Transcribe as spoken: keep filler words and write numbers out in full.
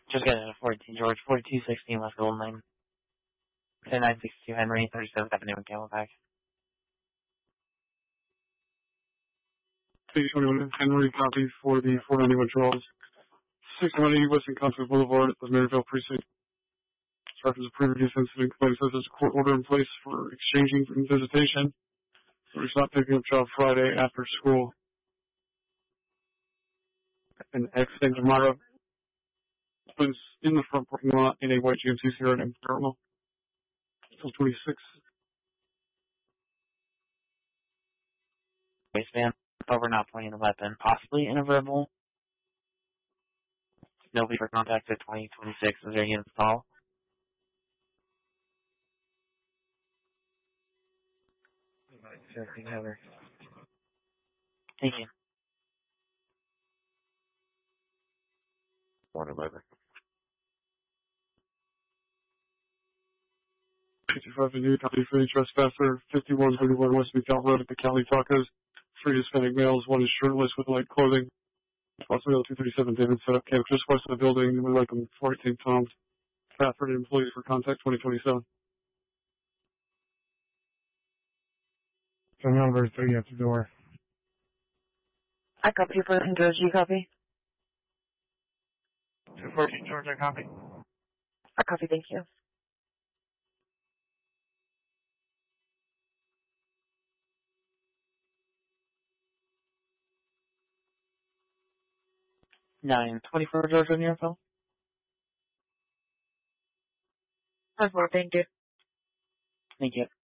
Just got it at fourteen George, forty-two sixteen West Golden Lane. ten nine sixty-two Henry, thirty-seventh Avenue in Camelback. Page twenty-one Henry, copy for the four ninety-one Charles. sixty-one eighty Western Concord Boulevard at the Maryville Precinct. Reference a previous incident. Complaint says there's a court order in place for exchanging and visitation. So he's not picking up job Friday after school. And exiting tomorrow. Was in the front parking lot in a white G M C Sierra named Terminal. Until twenty-six. Waistband, over not pointing a weapon, possibly in a verbal. Nobody for contact at twenty twenty-six. Is there any install? Sure, over. Thank you. One eleven. fifty-five to new, copy for the trespasser, fifty-one thirty-one West Midtown Road at the Cali Tacos. Three Hispanic males, one is shirtless with light clothing. Possibly two thirty-seven David set up camp just west of the building. We like them fourteen Toms. Stafford employees for contact twenty twenty-seven. So number three at the door. I copy you for George, you copy? two fourteen George, I copy. I copy, thank you. nine twenty-four George on your phone? That's more, thank you. Thank you.